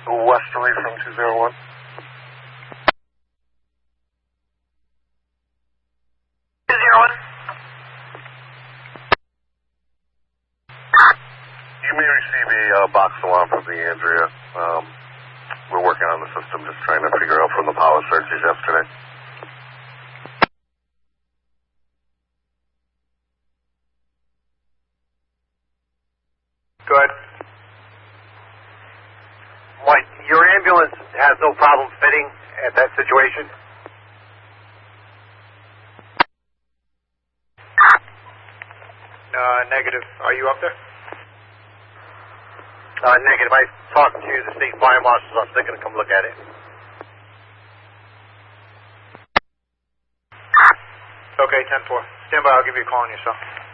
Westerly from 201. You may receive a box alarm from the Andrea. We're working on the system, just trying to figure out from the power surges yesterday. Good. What, your ambulance has no problem fitting at that situation? Negative. Are you up there? Negative. I talked to the state fire marshals. I was thinking to come look at it. Okay, 10-4. Stand by. I'll give you a call on yourself.